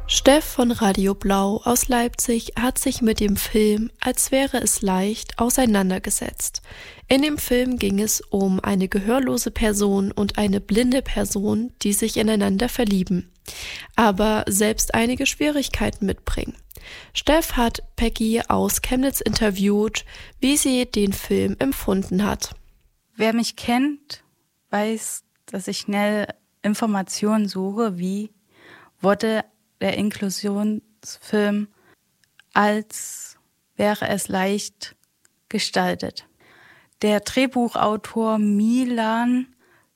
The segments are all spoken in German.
Steff von Radio Blau aus Leipzig hat sich mit dem Film Als wäre es leicht auseinandergesetzt. In dem Film ging es um eine gehörlose Person und eine blinde Person, die sich ineinander verlieben, aber selbst einige Schwierigkeiten mitbringen. Steff hat Peggy aus Chemnitz interviewt, wie sie den Film empfunden hat. Wer mich kennt, weiß, dass ich schnell Informationen suche, wie wurde der Inklusionsfilm Als wäre es leicht gestaltet. Der Drehbuchautor Milan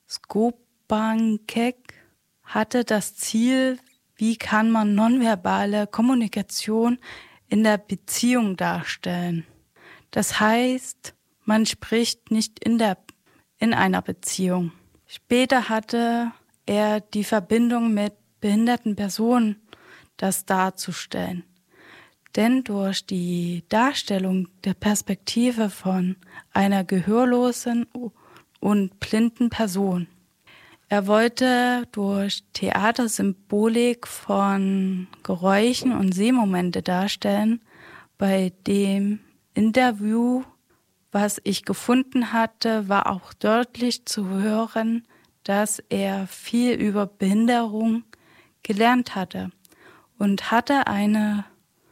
Skobankek hatte das Ziel, wie kann man nonverbale Kommunikation in der Beziehung darstellen. Das heißt, man spricht nicht in einer Beziehung. Später hatte er die Verbindung mit behinderten Personen, das darzustellen. Denn durch die Darstellung der Perspektive von einer gehörlosen und blinden Person. Er wollte durch Theatersymbolik von Geräuschen und Sehmomente darstellen. Bei dem Interview, was ich gefunden hatte, war auch deutlich zu hören, dass er viel über Behinderung gelernt hatte und hatte eine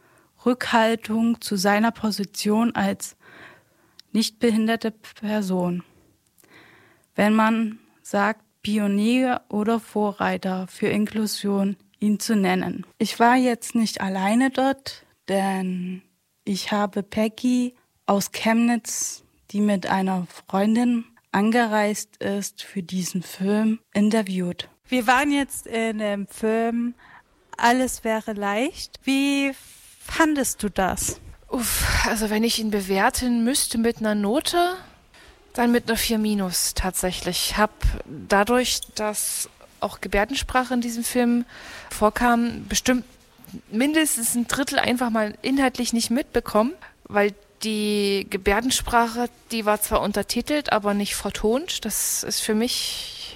Rückhaltung zu seiner Position als nicht behinderte Person. Wenn man sagt, Pionier oder Vorreiter für Inklusion, ihn zu nennen. Ich war jetzt nicht alleine dort, denn ich habe Peggy aus Chemnitz, die mit einer Freundin angereist ist, für diesen Film interviewt. Wir waren jetzt in dem Film Alles wäre leicht. Wie fandest du das? Also wenn ich ihn bewerten müsste mit einer Note, dann mit einer 4- tatsächlich. Ich habe dadurch, dass auch Gebärdensprache in diesem Film vorkam, bestimmt mindestens ein Drittel einfach mal inhaltlich nicht mitbekommen, weil die Gebärdensprache, die war zwar untertitelt, aber nicht vertont. Das ist für mich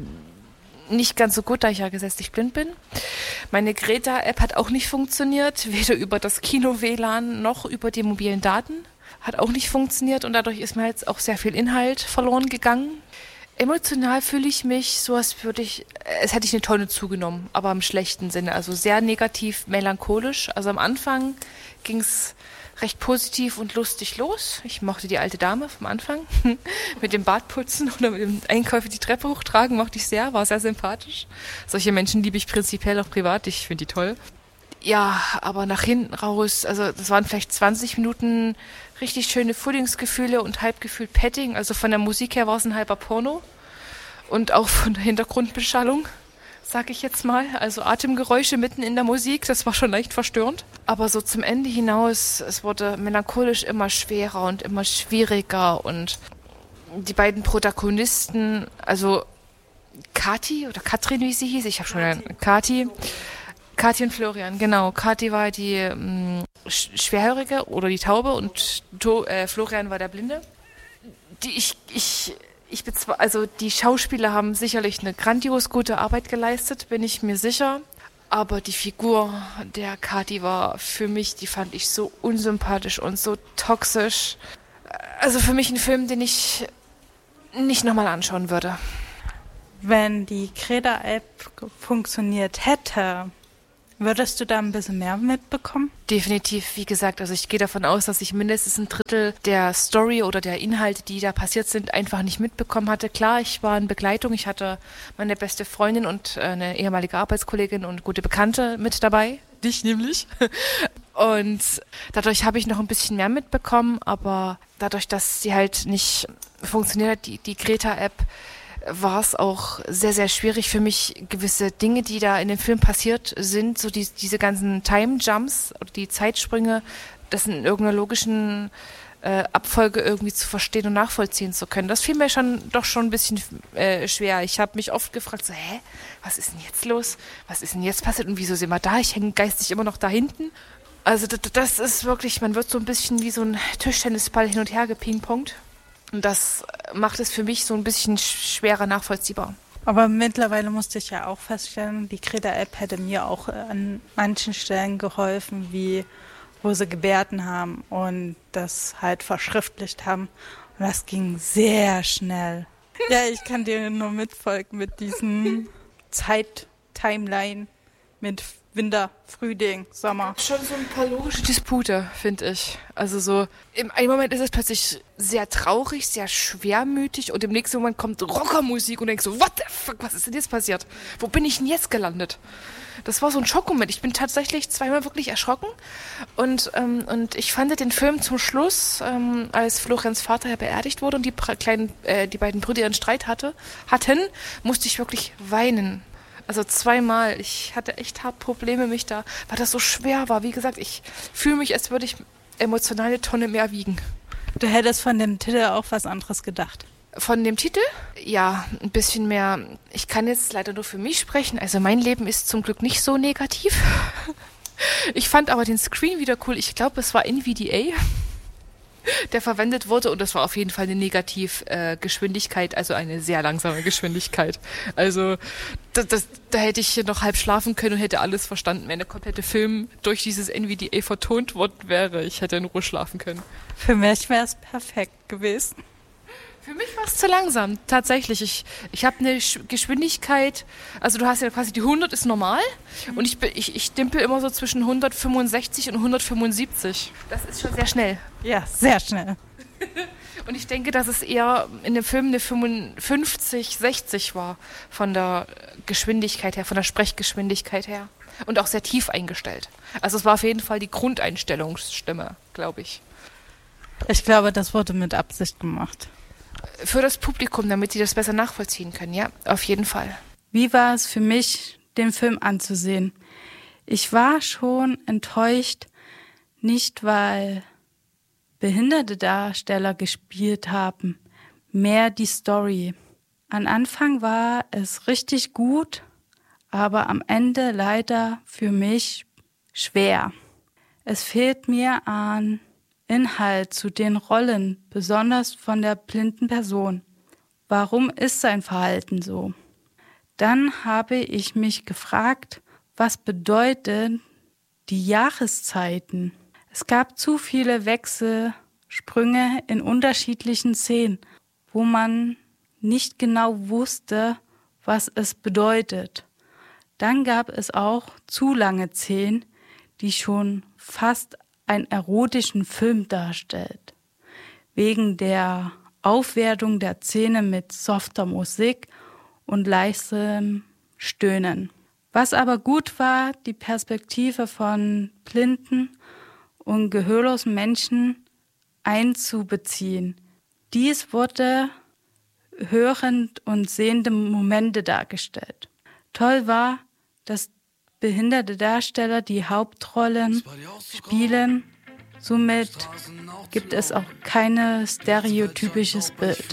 nicht ganz so gut, da ich ja gesetzlich blind bin. Meine Greta-App hat auch nicht funktioniert, weder über das Kino-WLAN noch über die mobilen Daten. Hat auch nicht funktioniert und dadurch ist mir jetzt auch sehr viel Inhalt verloren gegangen. Emotional fühle ich mich so, als hätte ich eine Tonne zugenommen, aber im schlechten Sinne. Also sehr negativ, melancholisch. Also am Anfang ging es recht positiv und lustig los. Ich mochte die alte Dame vom Anfang. Mit dem Bartputzen oder mit dem Einkäufe die Treppe hochtragen mochte ich sehr, war sehr sympathisch. Solche Menschen liebe ich prinzipiell auch privat, ich finde die toll. Ja, aber nach hinten raus, also das waren vielleicht 20 Minuten richtig schöne Frühlingsgefühle und halb gefühlt Petting. Also von der Musik her war es ein halber Porno. Und auch von der Hintergrundbeschallung, sag ich jetzt mal. Also Atemgeräusche mitten in der Musik, das war schon leicht verstörend. Aber so zum Ende hinaus, es wurde melancholisch immer schwerer und immer schwieriger. Und die beiden Protagonisten, also Kathi oder Katrin, wie sie hieß, ich habe schon Kathi und Florian, genau. Kathi war die Schwerhörige oder die Taube und Florian war der Blinde. Also die Schauspieler haben sicherlich eine grandios gute Arbeit geleistet, bin ich mir sicher. Aber die Figur der Kathi war für mich, die fand ich so unsympathisch und so toxisch. Also für mich ein Film, den ich nicht nochmal anschauen würde. Wenn die Greta-App funktioniert hätte, würdest du da ein bisschen mehr mitbekommen? Definitiv, wie gesagt, also ich gehe davon aus, dass ich mindestens ein Drittel der Story oder der Inhalte, die da passiert sind, einfach nicht mitbekommen hatte. Klar, ich war in Begleitung, ich hatte meine beste Freundin und eine ehemalige Arbeitskollegin und gute Bekannte mit dabei, dich nämlich. Und dadurch habe ich noch ein bisschen mehr mitbekommen, aber dadurch, dass sie halt nicht funktioniert hat, die Greta-App, war es auch sehr, sehr schwierig für mich, gewisse Dinge, die da in dem Film passiert sind, so diese ganzen Time-Jumps oder die Zeitsprünge, das in irgendeiner logischen Abfolge irgendwie zu verstehen und nachvollziehen zu können. Das fiel mir doch schon ein bisschen schwer. Ich habe mich oft gefragt, so, was ist denn jetzt los? Was ist denn jetzt passiert und wieso sind wir da? Ich hänge geistig immer noch da hinten. Also das ist wirklich, man wird so ein bisschen wie so ein Tischtennisball hin und her gepingpongt. Und das macht es für mich so ein bisschen schwerer nachvollziehbar. Aber mittlerweile musste ich ja auch feststellen, die Greta-App hätte mir auch an manchen Stellen geholfen, wie wo sie Gebärden haben und das halt verschriftlicht haben. Und das ging sehr schnell. Ja, ich kann dir nur mitfolgen mit diesen Zeit-Timeline mit Winter, Frühling, Sommer. Schon so ein paar logische Dispute, finde ich. Also so, im einen Moment ist es plötzlich sehr traurig, sehr schwermütig und im nächsten Moment kommt Rockermusik und denkst so, what the fuck, was ist denn jetzt passiert? Wo bin ich denn jetzt gelandet? Das war so ein Schockmoment. Ich bin tatsächlich zweimal wirklich erschrocken und ich fand den Film zum Schluss, als Florenz Vater ja beerdigt wurde und die beiden Brüder ihren Streit hatten, musste ich wirklich weinen. Also zweimal. Ich hatte echt hart Probleme, weil das so schwer war. Wie gesagt, ich fühle mich, als würde ich emotional eine Tonne mehr wiegen. Du hättest von dem Titel auch was anderes gedacht. Von dem Titel? Ja, ein bisschen mehr. Ich kann jetzt leider nur für mich sprechen. Also mein Leben ist zum Glück nicht so negativ. Ich fand aber den Screen wieder cool. Ich glaube, es war NVDA, der verwendet wurde. Und das war auf jeden Fall eine Negativgeschwindigkeit, also eine sehr langsame Geschwindigkeit. Also da hätte ich noch halb schlafen können und hätte alles verstanden, wenn der komplette Film durch dieses NVDA vertont worden wäre. Ich hätte in Ruhe schlafen können. Für mich wäre es perfekt gewesen. Für mich war es zu langsam, tatsächlich. Ich habe eine Geschwindigkeit, also du hast ja quasi die 100 ist normal und ich dimpel immer so zwischen 165 und 175. Das ist schon sehr schnell. Ja, sehr schnell. Und ich denke, dass es eher in dem Film eine 55, 60 war von der Geschwindigkeit her, von der Sprechgeschwindigkeit her. Und auch sehr tief eingestellt. Also es war auf jeden Fall die Grundeinstellungsstimme, glaube ich. Ich glaube, das wurde mit Absicht gemacht. Für das Publikum, damit sie das besser nachvollziehen können, ja, auf jeden Fall. Wie war es für mich, den Film anzusehen? Ich war schon enttäuscht, nicht weil behinderte Darsteller gespielt haben, mehr die Story. Am Anfang war es richtig gut, aber am Ende leider für mich schwer. Es fehlt mir an Inhalt zu den Rollen, besonders von der blinden Person. Warum ist sein Verhalten so? Dann habe ich mich gefragt, was bedeuten die Jahreszeiten? Es gab zu viele Wechselsprünge in unterschiedlichen Szenen, wo man nicht genau wusste, was es bedeutet. Dann gab es auch zu lange Szenen, die schon fast einen erotischen Film darstellt. Wegen der Aufwertung der Szene mit softer Musik und leisem Stöhnen. Was aber gut war, die Perspektive von blinden und gehörlosen Menschen einzubeziehen. Dies wurde hörend und sehende Momente dargestellt. Toll war, dass behinderte Darsteller die Hauptrollen spielen. Somit gibt es auch kein stereotypisches Bild.